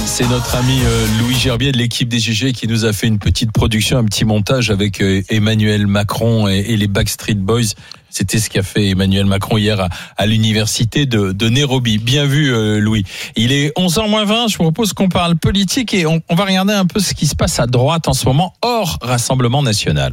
C'est notre ami Louis Gerbier de l'équipe des GG qui nous a fait une petite production, un petit montage avec Emmanuel Macron et les Backstreet Boys. C'était ce qu'a fait Emmanuel Macron hier à l'université de Nairobi. Bien vu, Louis. Il est 11h moins 20. Je vous propose qu'on parle politique et on va regarder un peu ce qui se passe à droite en ce moment, hors Rassemblement national.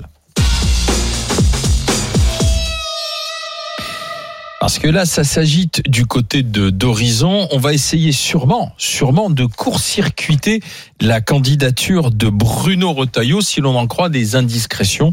Parce que là, ça s'agite du côté d'Horizon. On va essayer sûrement de court-circuiter la candidature de Bruno Retailleau, si l'on en croit des indiscrétions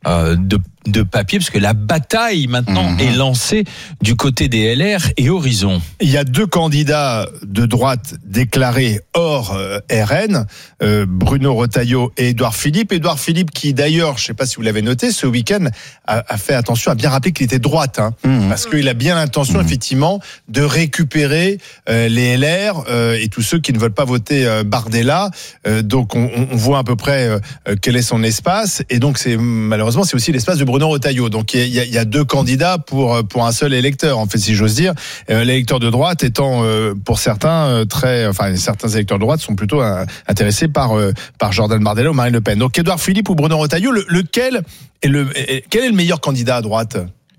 de papier, parce que la bataille maintenant est lancée du côté des LR et Horizon. Il y a deux candidats de droite déclarés hors RN, Bruno Retailleau et Édouard Philippe. Édouard Philippe qui d'ailleurs, je ne sais pas si vous l'avez noté, ce week-end a fait attention, a bien rappelé qu'il était de droite, parce qu'il a bien l'intention effectivement de récupérer les LR et tous ceux qui ne veulent pas voter Bardella. Donc on voit à peu près quel est son espace, et donc malheureusement c'est aussi l'espace de Bruno Retailleau. Donc il y a deux candidats pour un seul électeur, en fait, si j'ose dire. L'électeur de droite étant pour certains certains électeurs de droite sont plutôt intéressés par Jordan Bardella ou Marine Le Pen. Donc Édouard Philippe ou Bruno Retailleau, quel est le meilleur candidat à droite ?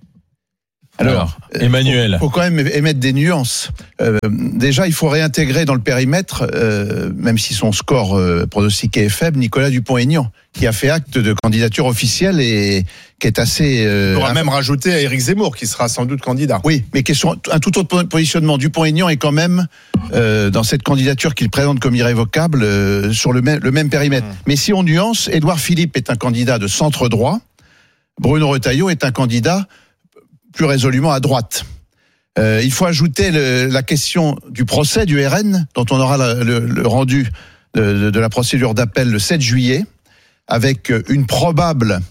Alors, Emmanuel. Il faut quand même émettre des nuances. Déjà, il faut réintégrer dans le périmètre, même si son score pronostiqué est faible, Nicolas Dupont-Aignan, qui a fait acte de candidature officielle et qui est assez... On pourra même rajouter à Éric Zemmour, qui sera sans doute candidat. Oui, mais qui est sur un tout autre positionnement. Dupont-Aignan est quand même, dans cette candidature qu'il présente comme irrévocable, sur le même périmètre. Mais si on nuance, Édouard Philippe est un candidat de centre droit, Bruno Retailleau est un candidat plus résolument à droite. Il faut ajouter la question du procès du RN, dont on aura le rendu de la procédure d'appel le 7 juillet, avec une probable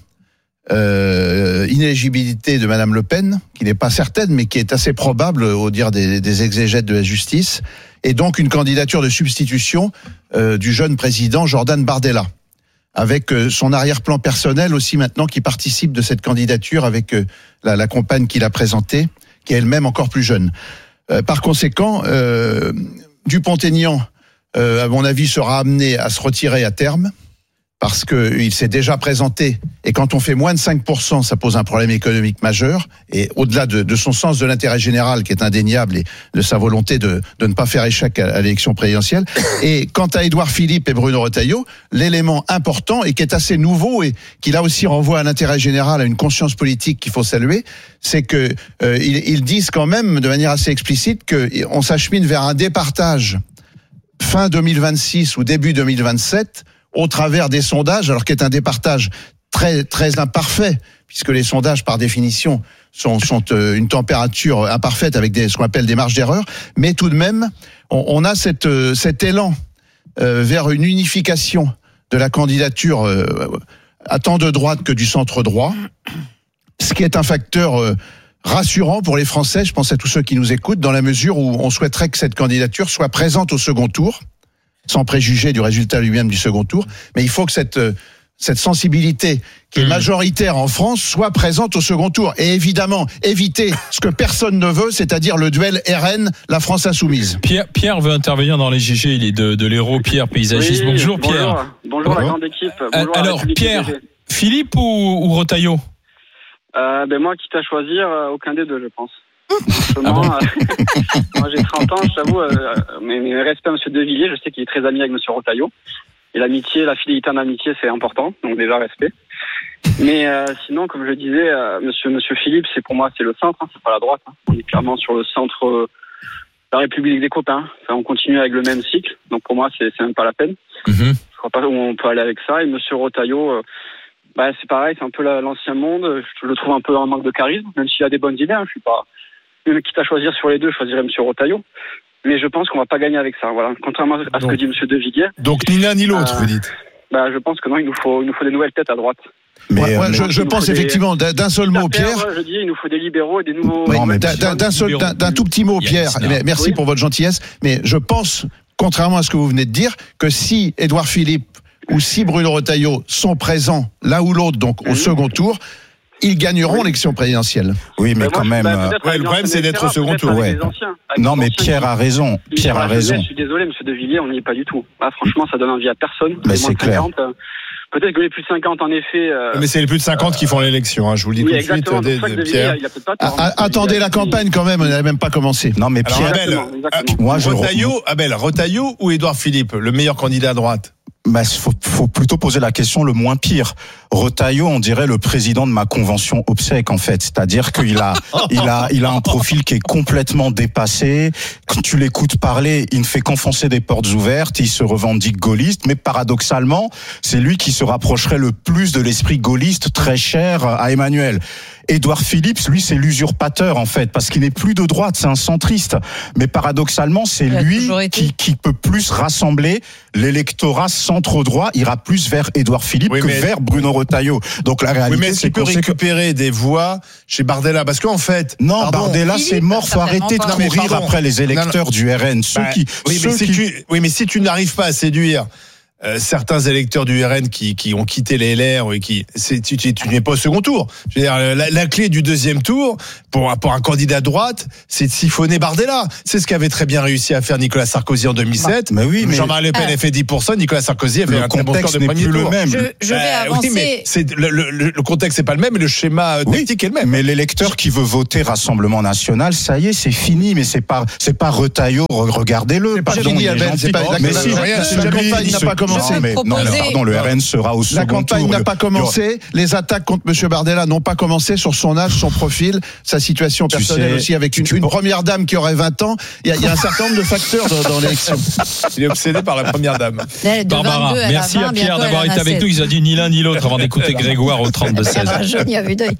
inéligibilité de Madame Le Pen, qui n'est pas certaine, mais qui est assez probable au dire des exégètes de la justice, et donc une candidature de substitution du jeune président Jordan Bardella, avec son arrière-plan personnel aussi maintenant qui participe de cette candidature avec la compagne qu'il a présentée, qui est elle-même encore plus jeune. Par conséquent, Dupont-Aignan, à mon avis, sera amené à se retirer à terme, parce qu'il s'est déjà présenté, et quand on fait moins de 5%, ça pose un problème économique majeur, et au-delà de son sens de l'intérêt général, qui est indéniable, et de sa volonté de ne pas faire échec à l'élection présidentielle. Et quant à Édouard Philippe et Bruno Retailleau, l'élément important, et qui est assez nouveau, et qui là aussi renvoie à l'intérêt général, à une conscience politique qu'il faut saluer, c'est que ils disent quand même, de manière assez explicite, qu'on s'achemine vers un départage fin 2026 ou début 2027, au travers des sondages, alors qu'il est un départage très très imparfait, puisque les sondages par définition sont une température imparfaite avec ce qu'on appelle des marges d'erreur, mais tout de même on a cet élan vers une unification de la candidature à tant de droite que du centre droit, ce qui est un facteur rassurant pour les Français, je pense à tous ceux qui nous écoutent, dans la mesure où on souhaiterait que cette candidature soit présente au second tour, sans préjuger du résultat lui-même du second tour, mais il faut que cette sensibilité qui est majoritaire en France soit présente au second tour. Et évidemment, éviter ce que personne ne veut, c'est-à-dire le duel RN, la France insoumise. Pierre veut intervenir dans les GG, il est de l'Hérault, Pierre, paysagiste. Oui, bonjour Pierre. Bonjour la grande équipe. Bonjour alors Pierre, Philippe ou Retailleau ? Moi, quitte à choisir, aucun des deux, je pense. Moi j'ai 30 ans, je t'avoue, mes respects à M. De Villiers, je sais qu'il est très ami avec M. Retailleau. Et l'amitié, la fidélité en amitié, c'est important, donc déjà respect. Mais sinon, comme je disais, Monsieur Philippe, pour moi, c'est le centre, c'est pas la droite. On est clairement sur le centre, la République des copains. Enfin, on continue avec le même cycle, donc pour moi, c'est même pas la peine. Je crois pas où on peut aller avec ça. Et M. Retailleau, c'est pareil, c'est un peu l'ancien monde. Je le trouve un peu en manque de charisme, même s'il a des bonnes idées. Je suis pas... Quitte à choisir sur les deux, je choisirais M. Retailleau. Mais je pense qu'on va pas gagner avec ça. Voilà. Contrairement à ce que dit M. De Villiers. Donc ni l'un ni l'autre, vous dites. Je pense que non, il nous faut des nouvelles têtes à droite. Mais je pense effectivement d'un seul mot, Pierre. Je dis, il nous faut des libéraux et des nouveaux. D'un tout petit mot, Pierre. Merci pour votre gentillesse. Mais je pense, contrairement à ce que vous venez de dire, que si Édouard Philippe ou si Bruno Retailleau sont présents l'un ou l'autre, donc au second tour, ils gagneront l'élection présidentielle. Oui, mais quand même. Le problème, c'est d'être au second tour. Ouais. Non, mais Pierre a raison. Pierre a raison. Je suis désolé, monsieur De Villiers, on n'y est pas du tout. Là, franchement, ça donne envie à personne. Mais c'est clair. Peut-être que les plus de 50, en effet. Mais c'est les plus de 50 qui font l'élection, je vous le dis tout de suite. Pierre. Attendez la campagne quand même, elle n'a même pas commencé. Non, mais Pierre. Abel, Retailleau ou Édouard Philippe, le meilleur candidat à droite? Faut plutôt poser la question le moins pire. Retailleau, on dirait le président de ma convention obsèque, en fait. C'est-à-dire qu'il a un profil qui est complètement dépassé. Quand tu l'écoutes parler, il ne fait qu'enfoncer des portes ouvertes. Il se revendique gaulliste, mais paradoxalement, c'est lui qui se rapprocherait le plus de l'esprit gaulliste très cher à Emmanuel. Édouard Philippe, lui, c'est l'usurpateur, en fait, parce qu'il n'est plus de droite, c'est un centriste. Mais paradoxalement, c'est lui qui peut plus rassembler l'électorat centre-droit, ira plus vers Édouard Philippe que vers Bruno Retailleau. Donc la réalité, c'est qu'on peut récupérer des voix chez Bardella, parce qu'en fait... Non, Bardella, Philippe, c'est mort, faut arrêter de courir après les électeurs du RN. Mais si tu n'arrives pas à séduire... certains électeurs du RN qui ont quitté les LR et tu n'es pas au second tour. Je veux dire, la clé du deuxième tour pour un candidat de droite, c'est de siphonner Bardella. C'est ce qu'avait très bien réussi à faire Nicolas Sarkozy en 2007. Mais oui, Jean-Marie Le Pen a fait 10%, Nicolas Sarkozy a fait un très bon score de premier tour. Le même. Je vais avancer. Oui, mais le contexte c'est pas le même, mais le schéma tactique est le même. Mais l'électeur qui veut voter Rassemblement National, ça y est, c'est fini. Mais c'est pas Retailleau. Regardez-le. C'est pas fini, Abel. C'est pas. Mais si, la campagne n'a pas commencé. Le RN sera au second tour. La campagne n'a pas commencé. Les attaques contre M. Bardella n'ont pas commencé sur son âge, son profil, sa situation personnelle aussi, avec une première dame qui aurait 20 ans. Il y a un certain nombre de facteurs dans l'élection. Il est obsédé par la première dame. Barbara, merci à Pierre d'avoir été avec nous. Il a dit ni l'un ni l'autre avant d'écouter Grégoire au 32-16. Joli à vue d'œil.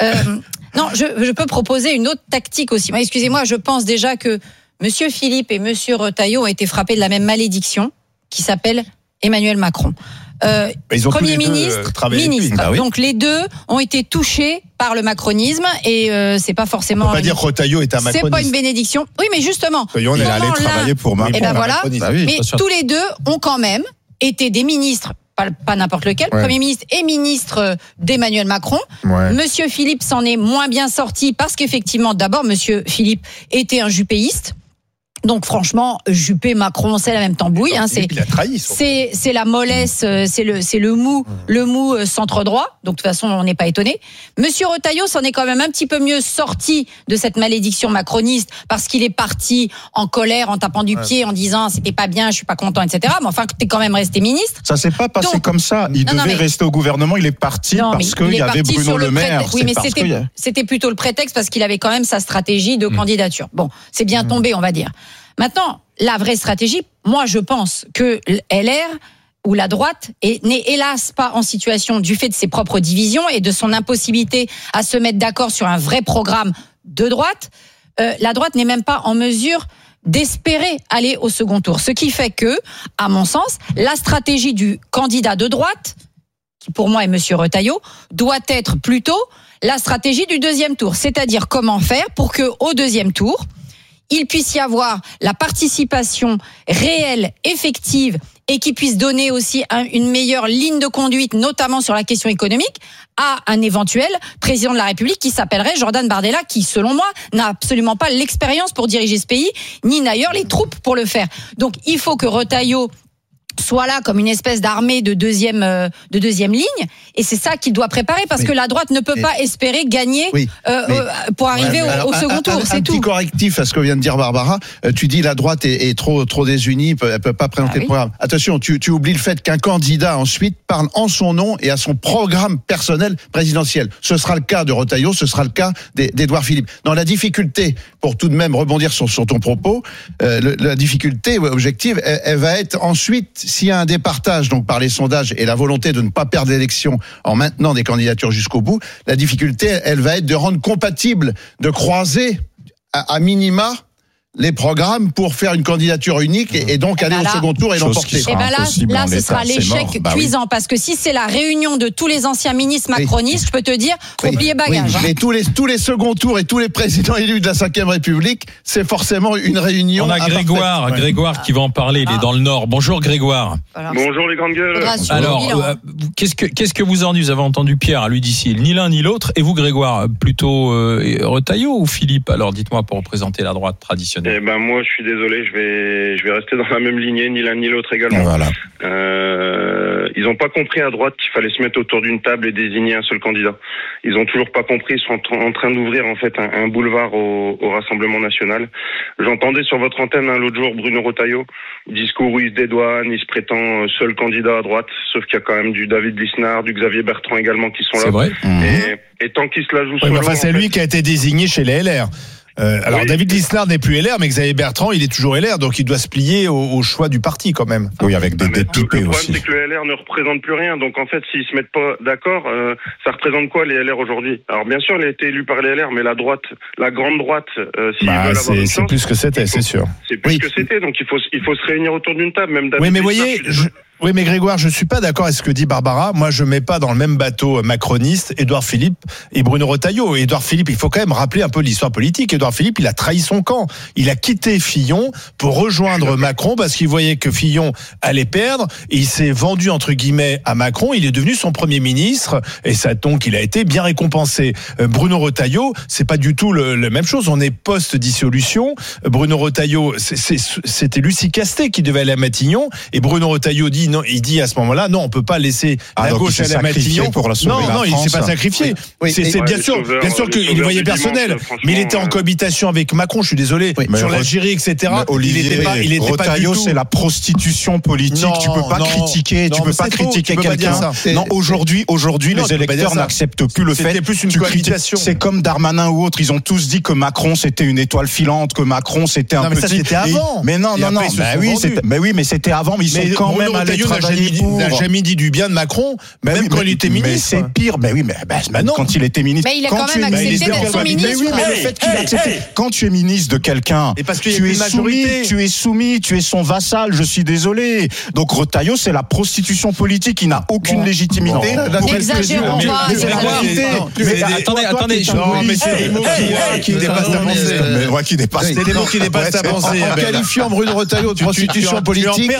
Non, je peux proposer une autre tactique aussi. Excusez-moi, je pense déjà que Monsieur Philippe et Monsieur Retailleau ont été frappés de la même malédiction qui s'appelle Emmanuel Macron. Ils ont Premier tous les ministre. Bah oui. Donc les deux ont été touchés par le macronisme et c'est pas forcément. On peut pas dire que Retailleau est un macroniste. C'est pas une bénédiction. Oui, mais justement. On est allé travailler pour Macron. Et ben voilà. Bah oui, mais tous les deux ont quand même été des ministres. Pas n'importe lequel, Premier ministre et ministre d'Emmanuel Macron. Ouais. Monsieur Philippe s'en est moins bien sorti parce qu'effectivement, d'abord, Monsieur Philippe était un juppéiste. Donc franchement, Juppé, Macron, c'est la même tambouille. Il a trahi. C'est la mollesse, c'est le mou centre droit. Donc de toute façon, on n'est pas étonné. Monsieur Retailleau s'en est quand même un petit peu mieux sorti de cette malédiction macroniste parce qu'il est parti en colère, en tapant du pied, en disant c'était pas bien, je suis pas content, etc. Mais enfin, t'es quand même resté ministre. Ça s'est pas passé comme ça. Il devait rester au gouvernement. Il est parti parce qu'il y avait Bruno Le Maire. Oui, mais c'était plutôt le prétexte parce qu'il avait quand même sa stratégie de candidature. Bon, c'est bien tombé, on va dire. Maintenant, la vraie stratégie, moi je pense que LR ou la droite n'est hélas pas en situation, du fait de ses propres divisions et de son impossibilité à se mettre d'accord sur un vrai programme de droite, la droite n'est même pas en mesure d'espérer aller au second tour. Ce qui fait que, à mon sens, la stratégie du candidat de droite, qui pour moi est Monsieur Retailleau, doit être plutôt la stratégie du deuxième tour. C'est-à-dire comment faire pour que au deuxième tour, il puisse y avoir la participation réelle, effective, et qui puisse donner aussi une meilleure ligne de conduite, notamment sur la question économique, à un éventuel président de la République qui s'appellerait Jordan Bardella, qui, selon moi, n'a absolument pas l'expérience pour diriger ce pays, ni d'ailleurs les troupes pour le faire. Donc, il faut que Retailleau soit là comme une espèce d'armée de deuxième ligne, et c'est ça qu'il doit préparer, parce que la droite ne peut pas espérer gagner pour arriver au second tour, c'est tout. Un petit correctif à ce que vient de dire Barbara. Tu dis la droite est trop désunie, elle peut pas présenter le programme. Attention, tu oublies le fait qu'un candidat ensuite parle en son nom et à son programme personnel présidentiel. Ce sera le cas de Retailleau, ce sera le cas d'Édouard Philippe. Dans la difficulté, pour tout de même rebondir sur ton propos, la difficulté objective, elle va être ensuite, s'il y a un départage donc par les sondages et la volonté de ne pas perdre l'élection en maintenant des candidatures jusqu'au bout, la difficulté, elle va être de rendre compatible, de croiser à minima les programmes pour faire une candidature unique et donc aller au second tour et l'emporter. Et là, ce sera l'échec cuisant, parce que si c'est la réunion de tous les anciens ministres macronistes, je peux te dire, faut oublier bagage. Mais tous les seconds tours et tous les présidents élus de la Ve République, c'est forcément une réunion. On a Grégoire qui va en parler, il est dans le Nord. Bonjour Grégoire. Bonjour les grandes gueules. Alors, qu'est-ce que vous en dites? Vous avez entendu Pierre, lui d'ici, ni l'un ni l'autre. Et vous Grégoire, plutôt Retailleau ou Philippe? Alors dites-moi, pour représenter la droite traditionnelle. Eh ben moi je suis désolé, je vais rester dans la même lignée, ni l'un ni l'autre également. Voilà. Ils n'ont pas compris à droite qu'il fallait se mettre autour d'une table et désigner un seul candidat. Ils ont toujours pas compris, ils sont en train d'ouvrir en fait un boulevard au Rassemblement national. J'entendais sur votre antenne l'autre jour Bruno Retailleau, discours où il se dédouane, il se prétend seul candidat à droite, sauf qu'il y a quand même du David Lisnard, du Xavier Bertrand également qui sont là. C'est vrai. Et tant qu'il se la joue solo, c'est lui qui a été désigné chez les LR. Alors David Lisnard n'est plus LR, mais Xavier Bertrand, il est toujours LR, donc il doit se plier au choix du parti quand même. Oui, avec des pipés aussi. Le problème, c'est que le LR ne représente plus rien, donc en fait, s'ils se mettent pas d'accord, ça représente quoi les LR aujourd'hui? Alors bien sûr, il a été élu par les LR, mais la droite, la grande droite, s'ils veulent avoir une chance, c'est plus que c'était, c'est sûr. C'est plus que c'était, donc il faut se réunir autour d'une table, même David. Oui, mais voyez. Oui, mais Grégoire, je suis pas d'accord avec ce que dit Barbara. Moi, je mets pas dans le même bateau macroniste Édouard Philippe et Bruno Retailleau. Édouard Philippe, il faut quand même rappeler un peu l'histoire politique. Édouard Philippe, il a trahi son camp. Il a quitté Fillon pour rejoindre Macron parce qu'il voyait que Fillon allait perdre. Et il s'est vendu, entre guillemets, à Macron. Il est devenu son premier ministre. Et ça, donc, il a été bien récompensé. Bruno Retailleau, c'est pas du tout la même chose. On est post-dissolution. Bruno Retailleau, c'était Lucie Castet qui devait aller à Matignon. Et Bruno Retailleau dit, non, il dit à ce moment-là, non, on peut pas laisser la gauche aller à Matignon. Non, il s'est pas sacrifié. C'est bien sûr qu'il voyait personnel, mais il était en cohabitation avec Macron. Je suis désolé, sur l'Algérie, etc. Il était pas du tout. C'est la prostitution politique. Tu peux pas critiquer, tu peux pas critiquer quelqu'un. Non, aujourd'hui, les électeurs n'acceptent plus le fait. C'était plus une cohabitation. C'est comme Darmanin ou autre. Ils ont tous dit que Macron c'était une étoile filante, que Macron c'était un petit. Mais ça c'était avant. Mais non. Mais c'était avant. Mais ils sont quand même allés. n'a jamais dit du bien de Macron, même quand il était ministre. Mais c'est pire. Mais oui, mais quand il était ministre. Mais il a quand même accepté d'être son ministre. Mais oui, mais le fait qu'il accepte. Quand tu es ministre de quelqu'un, tu es soumis, tu es son vassal. Je suis désolé. Donc Retailleau, c'est la prostitution politique qui n'a aucune légitimité. N'exagérons pas. Attendez. Mais c'est des mots qui dépassent ta pensée. C'est des mots qui dépassent ta pensée. En qualifiant Bruno Retailleau de prostitution politique,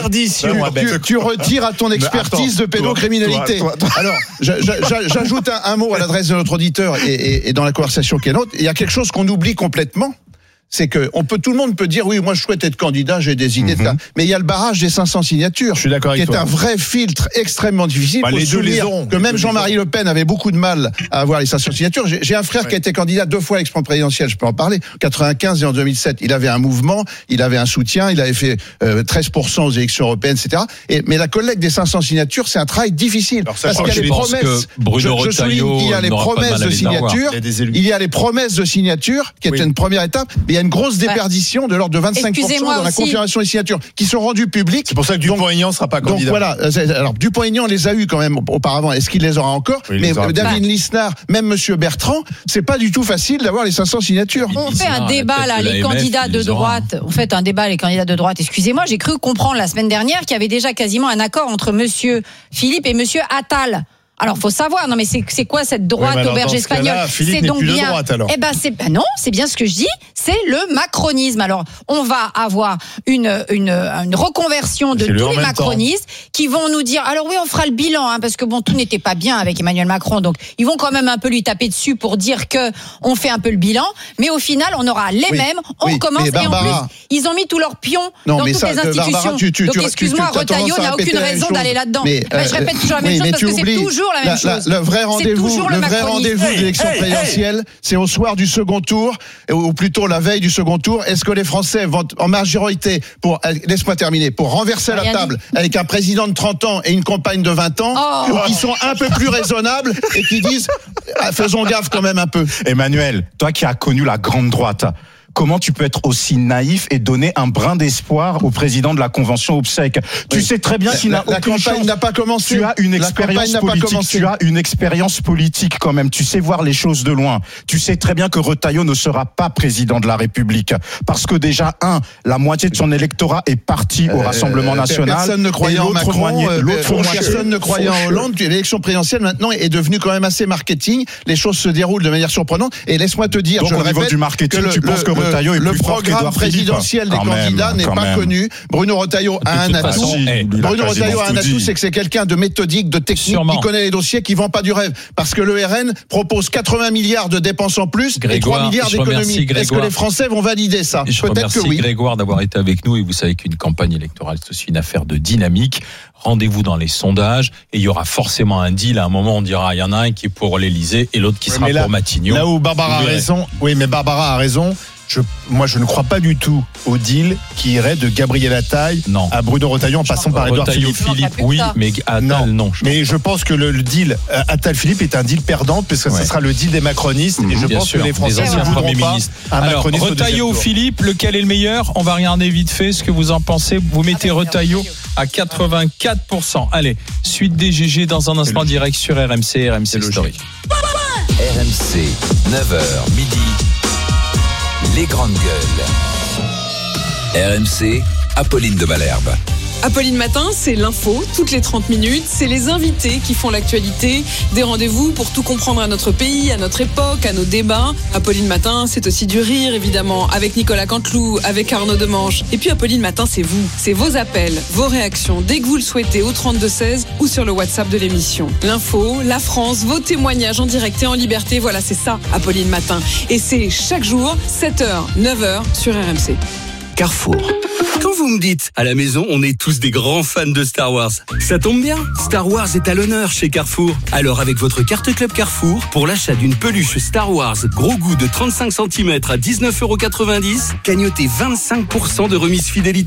tu retires à ton expertise de pédocriminalité. Alors, j'ajoute un mot à l'adresse de notre auditeur et dans la conversation qui est nôtre. Il y a quelque chose qu'on oublie complètement. C'est que tout le monde peut dire oui, moi je souhaite être candidat, j'ai des idées de ça. Mais il y a le barrage des 500 signatures, qui est un vrai filtre extrêmement difficile. Les deux les ont. Que même Jean-Marie Le Pen avait beaucoup de mal à avoir les 500 signatures. J'ai un frère qui a été candidat 2 fois à l'expo présidentielle, je peux en parler. En 95 et en 2007, il avait un mouvement, il avait un soutien, il avait fait 13% aux élections européennes, etc. Mais la collecte des 500 signatures, c'est un travail difficile. Parce qu'il y a les promesses. Je souligne qu'il y a les promesses de signature. Il y a les promesses de signature, qui était une première étape. Mais une grosse déperdition de l'ordre de 25% dans la confirmation des signatures qui sont rendues publiques. C'est pour ça que Dupont-Aignan ne sera pas candidat. Donc voilà, alors Dupont-Aignan les a eu quand même auparavant. Est-ce qu'il les aura encore? Mais David Lisnard, même Monsieur Bertrand, c'est pas du tout facile d'avoir les 500 signatures. On fait un débat là, les candidats de droite. On fait un débat les candidats de droite. Excusez-moi, j'ai cru comprendre la semaine dernière qu'il y avait déjà quasiment un accord entre Monsieur Philippe et Monsieur Attal. Alors, faut savoir, non mais c'est quoi cette droite auberge espagnole? C'est donc bien. Droite, alors. Non, c'est bien ce que je dis. C'est le macronisme. Alors, on va avoir une reconversion de tous les macronistes qui vont nous dire. Alors oui, on fera le bilan, parce que bon, tout n'était pas bien avec Emmanuel Macron. Donc, ils vont quand même un peu lui taper dessus pour dire que on fait un peu le bilan. Mais au final, on aura les mêmes. On recommence et en plus, ils ont mis tous leurs pions dans toutes les institutions. Donc, excuse-moi, Retailleau n'a aucune raison d'aller là-dedans. Je répète toujours la même chose parce que c'est toujours la même chose. Le vrai rendez-vous de l'élection présidentielle, c'est au soir du second tour, ou plutôt la veille du second tour. Est-ce que les Français vont en majorité laisse-moi terminer, pour renverser la table avec un président de 30 ans et une compagne de 20 ans, ou qui sont un peu plus raisonnables et qui disent faisons gaffe quand même un peu. Emmanuel, toi qui as connu la grande droite, comment tu peux être aussi naïf et donner un brin d'espoir au président de la convention obsèque? Tu sais très bien qu'il n'a aucune chance. La campagne n'a pas commencé. Tu as une expérience politique. Tu as une expérience politique quand même. Tu sais voir les choses de loin. Tu sais très bien que Retailleau ne sera pas président de la République parce que déjà la moitié de son électorat est parti au Rassemblement national. Personne ne croyait en Macron. Personne ne croyait en Hollande. L'élection présidentielle maintenant est devenue quand même assez marketing. Les choses se déroulent de manière surprenante. Et laisse-moi te dire, donc, je au niveau du marketing, tu penses que Retailleau est plus fort qu'Édouard Philippe? Le programme présidentiel des candidats n'est pas connu. Bruno Retailleau a un atout. Bruno Retailleau a un atout, c'est que c'est quelqu'un de méthodique, de technique, qui connaît les dossiers, qui vend pas du rêve. Parce que le RN propose 80 milliards de dépenses en plus et 3 milliards d'économies. Est-ce que les Français vont valider ça? Peut-être que oui. Grégoire d'avoir été avec nous, et vous savez qu'une campagne électorale, c'est aussi une affaire de dynamique. Rendez-vous dans les sondages et il y aura forcément un deal. À un moment, on dira il y en a un qui est pour l'Élysée et l'autre qui sera pour Matignon. Là où Barbara a raison, oui, mais Barbara a raison. Moi, je ne crois pas du tout au deal qui irait de Gabriel Attal à Bruno Retailleau en passant par Édouard Philippe. Oui, mais Attal, non. Mais je pense que le deal Attal-Philippe est un deal perdant, parce que ce sera le deal des macronistes. Et je pense que les Français ne voudront pas un macroniste. Retailleau ou Philippe, lequel est le meilleur? On va regarder vite fait ce que vous en pensez. Vous mettez Retailleau à 84%. Allez, suite des GG dans un instant, direct sur RMC Story. RMC, 9h, midi. Les grandes gueules. RMC, Apolline de Malherbe. Apolline Matin, c'est l'info, toutes les 30 minutes. C'est les invités qui font l'actualité. Des rendez-vous pour tout comprendre à notre pays, à notre époque, à nos débats. Apolline Matin, c'est aussi du rire, évidemment, avec Nicolas Canteloup, avec Arnaud Demanche. Et puis Apolline Matin, c'est vous. C'est vos appels, vos réactions, dès que vous le souhaitez, au 32-16 ou sur le WhatsApp de l'émission. L'info, la France, vos témoignages en direct et en liberté. Voilà, c'est ça, Apolline Matin. Et c'est chaque jour, 7h, 9h sur RMC. Carrefour. Quand vous me dites, à la maison, on est tous des grands fans de Star Wars, ça tombe bien, Star Wars est à l'honneur chez Carrefour. Alors avec votre carte Club Carrefour, pour l'achat d'une peluche Star Wars gros goût de 35 cm à 19,90 €, cagnotez 25% de remise fidélité.